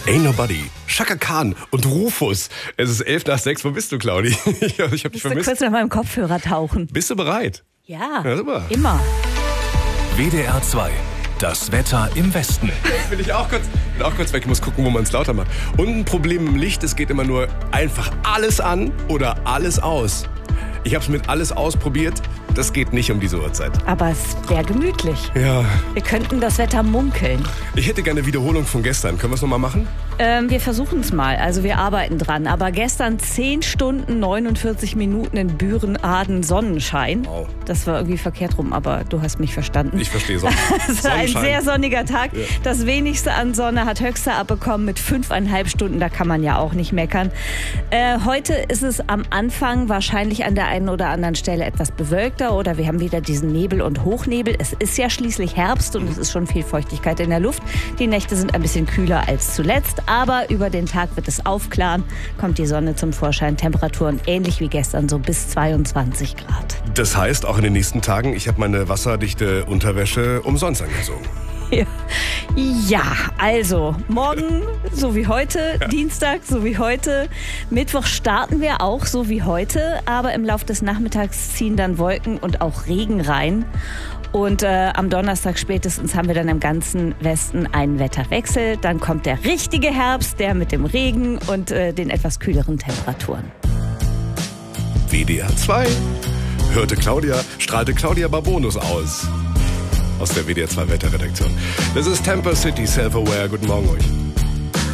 Ain't Nobody, Chaka Khan und Rufus. Es ist 5:11. Wo bist du, Claudi? Ich hab dich Musst du vermisst. kurz nach meinem Kopfhörer tauchen. Bist du bereit? Ja, super. immer. WDR 2. Das Wetter im Westen. Bin auch kurz weg. Ich muss gucken, wo man es lauter macht. Und ein Problem im Licht, es geht immer nur einfach alles an oder alles aus. Ich habe es mit alles ausprobiert. Das geht nicht um diese Uhrzeit. Aber es wäre gemütlich. Ja, Wir könnten das Wetter munkeln. ich hätte gerne eine Wiederholung von gestern. Können wir es nochmal machen? Wir versuchen es mal. Also wir arbeiten dran. Aber gestern 10 Stunden, 49 Minuten in Büren-Aden Sonnenschein. Wow. Das war irgendwie verkehrt rum, aber du hast mich verstanden. Ich verstehe so. Es war ein sehr sonniger Tag. Ja. Das wenigste an Sonne hat Höchster abbekommen mit 5,5 Stunden. Da kann man ja auch nicht meckern. Heute ist es am Anfang wahrscheinlich an der einen oder anderen Stelle etwas bewölkter oder wir haben wieder diesen Nebel und Hochnebel. Es ist ja schließlich Herbst und es ist schon viel Feuchtigkeit in der Luft. Die Nächte sind ein bisschen kühler als zuletzt, aber über den Tag wird es aufklaren, kommt die Sonne zum Vorschein. Temperaturen ähnlich wie gestern, so bis 22 Grad. Das heißt, auch in den nächsten Tagen, ich habe meine wasserdichte Unterwäsche umsonst angezogen. Ja, also morgen so wie heute, Dienstag so wie heute, Mittwoch starten wir auch so wie heute, aber im Laufe des Nachmittags ziehen dann Wolken und auch Regen rein. Und am Donnerstag spätestens haben wir dann im ganzen Westen einen Wetterwechsel. Dann kommt der richtige Herbst, der mit dem Regen und den etwas kühleren Temperaturen. WDR 2 strahlte Claudia Barbonus aus der WDR 2 Wetterredaktion. Das ist Tampa City Self-Aware. Guten Morgen euch.